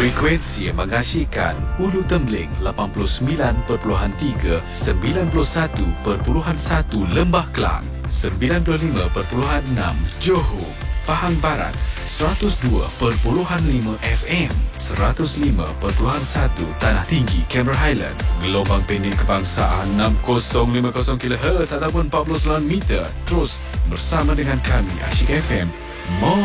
Frekuensi yang mengasyikkan Ulu Tembling 89.3, 91.1 Lembah Kelang, 95.6 Johor, Pahang Barat, 102.5 FM, 105.1 Tanah Tinggi, Cameron Highland, gelombang pendek kebangsaan 6050 kHz ataupun 49 meter. Terus bersama dengan kami Asyik FM.